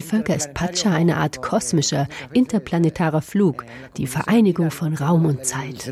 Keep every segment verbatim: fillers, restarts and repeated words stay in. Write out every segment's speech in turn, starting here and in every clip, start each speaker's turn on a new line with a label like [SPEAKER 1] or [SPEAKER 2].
[SPEAKER 1] Völker ist Pacha eine Art kosmischer, interplanetarer Flug, die Vereinigung von Raum und Zeit.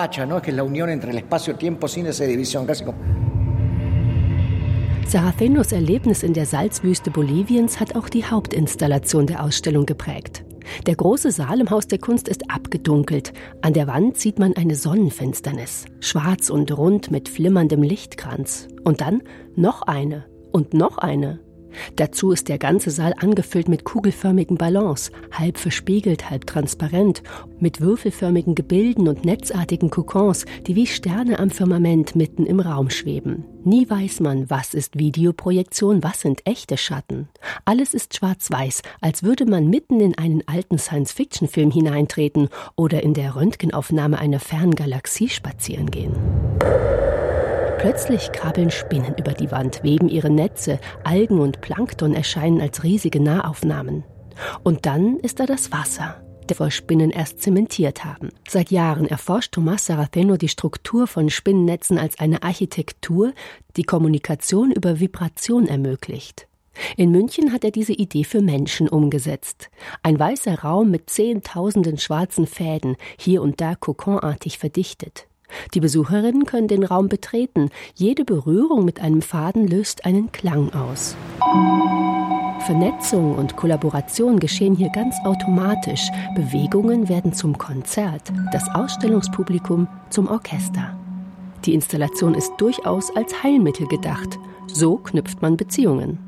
[SPEAKER 1] Saracenos Erlebnis in der Salzwüste Boliviens hat auch die Hauptinstallation der Ausstellung geprägt. Der große Saal im Haus der Kunst ist abgedunkelt. An der Wand sieht man eine Sonnenfinsternis, schwarz und rund mit flimmerndem Lichtkranz. Und dann noch eine und noch eine. Dazu ist der ganze Saal angefüllt mit kugelförmigen Ballons, halb verspiegelt, halb transparent, mit würfelförmigen Gebilden und netzartigen Kokons, die wie Sterne am Firmament mitten im Raum schweben. Nie weiß man, was ist Videoprojektion, was sind echte Schatten. Alles ist schwarz-weiß, als würde man mitten in einen alten Science-Fiction-Film hineintreten oder in der Röntgenaufnahme einer fernen Galaxie spazieren gehen. Plötzlich krabbeln Spinnen über die Wand, weben ihre Netze, Algen und Plankton erscheinen als riesige Nahaufnahmen. Und dann ist da das Wasser, das vor Spinnen erst zementiert haben. Seit Jahren erforscht Tomás Saraceno die Struktur von Spinnennetzen als eine Architektur, die Kommunikation über Vibration ermöglicht. In München hat er diese Idee für Menschen umgesetzt. Ein weißer Raum mit zehntausenden schwarzen Fäden, hier und da kokonartig verdichtet. Die Besucherinnen können den Raum betreten. Jede Berührung mit einem Faden löst einen Klang aus. Vernetzung und Kollaboration geschehen hier ganz automatisch. Bewegungen werden zum Konzert, das Ausstellungspublikum zum Orchester. Die Installation ist durchaus als Heilmittel gedacht. So knüpft man Beziehungen.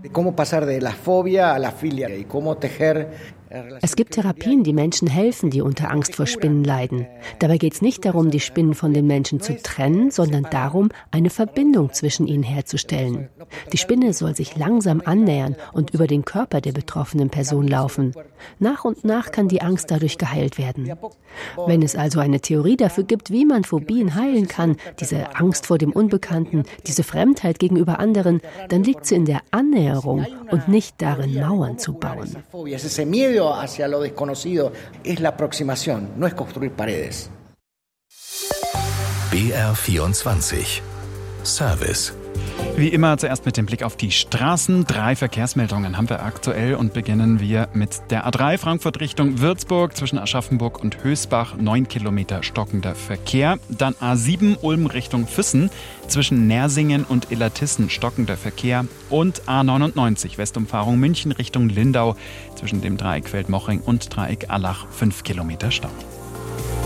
[SPEAKER 1] Es gibt Therapien, die Menschen helfen, die unter Angst vor Spinnen leiden. Dabei geht es nicht darum, die Spinnen von den Menschen zu trennen, sondern darum, eine Verbindung zwischen ihnen herzustellen. Die Spinne soll sich langsam annähern und über den Körper der betroffenen Person laufen. Nach und nach kann die Angst dadurch geheilt werden. Wenn es also eine Theorie dafür gibt, wie man Phobien heilen kann, diese Angst vor dem Unbekannten, diese Fremdheit gegenüber anderen, dann liegt sie in der Annäherung und nicht darin, Mauern zu bauen.
[SPEAKER 2] Hacia lo desconocido es la aproximación, no es construir paredes.
[SPEAKER 3] B R vierundzwanzig Service.
[SPEAKER 4] Wie immer zuerst mit dem Blick auf die Straßen. Drei Verkehrsmeldungen haben wir aktuell und beginnen wir mit der A drei Frankfurt Richtung Würzburg zwischen Aschaffenburg und Hösbach, neun Kilometer stockender Verkehr. Dann A sieben Ulm Richtung Füssen zwischen Nersingen und Illertissen stockender Verkehr. Und A neunundneunzig Westumfahrung München Richtung Lindau zwischen dem Dreieck Feldmoching und Dreieck Allach, fünf Kilometer Stau.